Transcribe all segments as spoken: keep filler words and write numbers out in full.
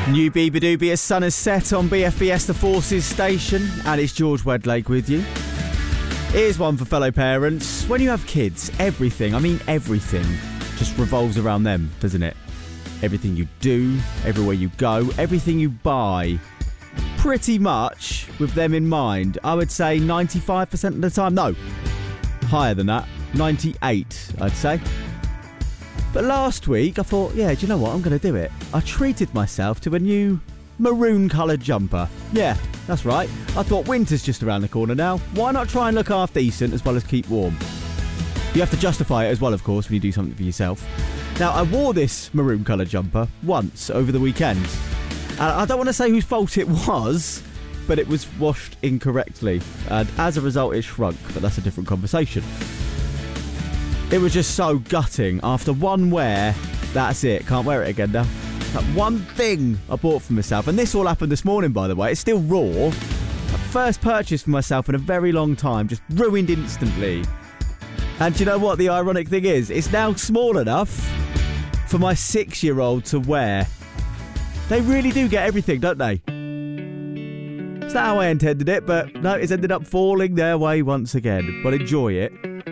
New Beaver Sun has set on B F B S The Forces station, and it's George Wedlake with you. Here's one for fellow parents. When you have kids, everything, I mean everything, just revolves around them, doesn't it? Everything you do, everywhere you go, everything you buy, pretty much with them in mind. I would say ninety-five percent of the time. No, higher than that. ninety-eight, I'd say. But last week, I thought, yeah, do you know what? I'm going to do it. I treated myself to a new maroon-coloured jumper. Yeah, that's right. I thought winter's just around the corner now. Why not try and look half decent as well as keep warm? You have to justify it as well, of course, when you do something for yourself. Now, I wore this maroon-coloured jumper once over the weekend. And I don't want to say whose fault it was, but it was washed incorrectly. And as a result, it shrunk, but that's a different conversation. It was just so gutting. After one wear, that's it. Can't wear it again now. That one thing I bought for myself, and this all happened this morning, by the way. It's still raw. First purchase for myself in a very long time, just ruined instantly. And do you know what the ironic thing is? It's now small enough for my six-year-old to wear. They really do get everything, don't they? It's not how I intended it, but no, it's ended up falling their way once again. But enjoy it.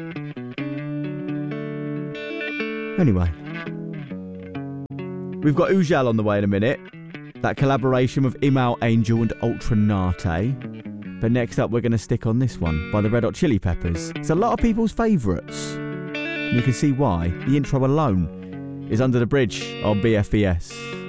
Anyway, we've got Ujal on the way in a minute. That collaboration with Imal Angel and Ultra Nate. But next up, we're going to stick on this one by the Red Hot Chili Peppers. It's a lot of people's favourites. And you can see why. The intro alone is Under the Bridge on B F B S.